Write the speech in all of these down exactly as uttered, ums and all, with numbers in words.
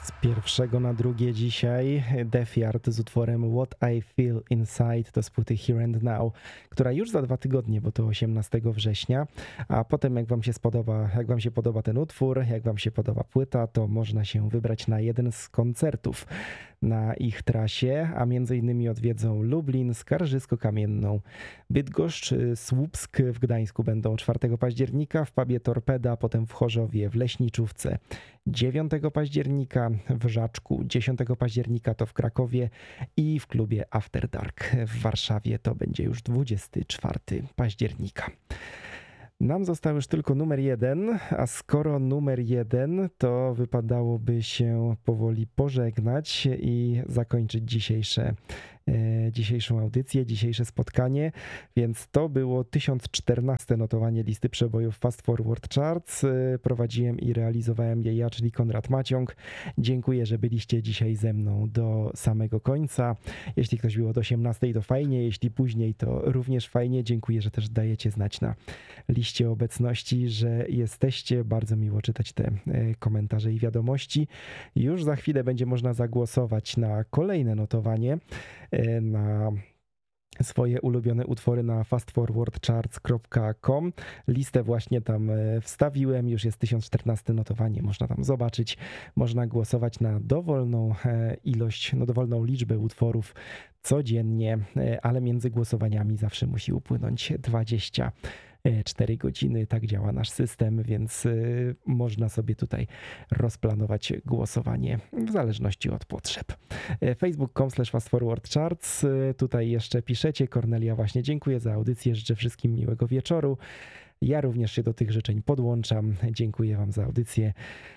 Z pierwszego na drugie dzisiaj Def Yard z utworem What I Feel Inside, to z płyty Here and Now, która już za dwa tygodnie, bo to osiemnastego września, a potem jak wam się spodoba, jak wam się podoba ten utwór, jak wam się podoba płyta, to można się wybrać na jeden z koncertów na ich trasie, a między innymi odwiedzą Lublin, Skarżysko-Kamienną, Bydgoszcz, Słupsk w Gdańsku będą czwartego października, w pubie Torpeda, potem w Chorzowie, w Leśniczówce dziewiątego października, w Żaczku dziesiątego października to w Krakowie i w klubie After Dark w Warszawie to będzie już dwudziestego czwartego października. Nam został już tylko numer jeden, a skoro numer jeden, to wypadałoby się powoli pożegnać i zakończyć dzisiejsze, e, dzisiejszą audycję, dzisiejsze spotkanie, więc to było tysiąc czternaste notowanie listy przebojów Fast Forward Charts. E, prowadziłem i realizowałem je ja, czyli Konrad Maciąg. Dziękuję, że byliście dzisiaj ze mną do samego końca. Jeśli ktoś był od osiemnastej, to fajnie, jeśli później, to również fajnie. Dziękuję, że też dajecie znać na liście obecności, że jesteście. Bardzo miło czytać te komentarze i wiadomości. Już za chwilę będzie można zagłosować na kolejne notowanie, na swoje ulubione utwory na fast forward charts kropka com. Listę właśnie tam wstawiłem, już jest tysiąc czternaste notowanie, można tam zobaczyć. Można głosować na dowolną ilość, no dowolną liczbę utworów codziennie, ale między głosowaniami zawsze musi upłynąć dwadzieścia cztery godziny, tak działa nasz system, więc można sobie tutaj rozplanować głosowanie w zależności od potrzeb. facebook kropka com slash fast forward charts. Tutaj jeszcze piszecie. Kornelia, właśnie dziękuję za audycję, życzę wszystkim miłego wieczoru. Ja również się do tych życzeń podłączam. Dziękuję wam za audycję.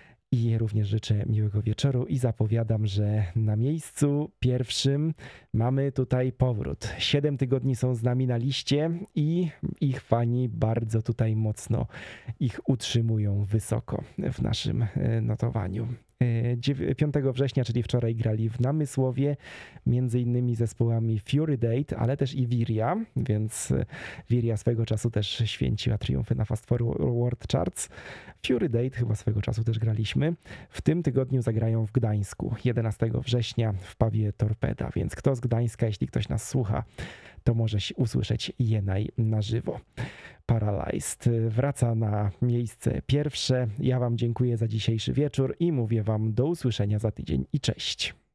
I również życzę miłego wieczoru i zapowiadam, że na miejscu pierwszym mamy tutaj powrót. Siedem tygodni są z nami na liście i ich fani bardzo tutaj mocno ich utrzymują wysoko w naszym notowaniu. piątego września, czyli wczoraj, grali w Namysłowie, między innymi zespołami Fury Date, ale też i Viria, więc Viria swego czasu też święciła triumfy na Fast Forward Charts. Fury Date chyba swego czasu też graliśmy. W tym tygodniu zagrają w Gdańsku jedenastego września w pubie Torpeda, więc kto z Gdańska, jeśli ktoś nas słucha, to może usłyszeć Jenaj na żywo. Paralyzed wraca na miejsce pierwsze. Ja wam dziękuję za dzisiejszy wieczór i mówię wam do usłyszenia za tydzień i cześć.